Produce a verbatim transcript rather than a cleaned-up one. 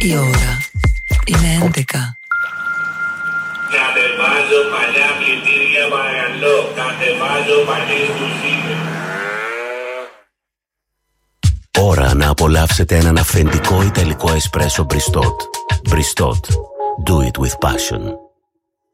Η ώρα είναι έντεκα. Κατεβάζω παλιά πλυντήρια παρακαλώ. Κατεβάζω παλιές τουζίνες. Ώρα να απολαύσετε έναν αυθεντικό ιταλικό εσπρέσο Bristot. Bristot. Do it with passion.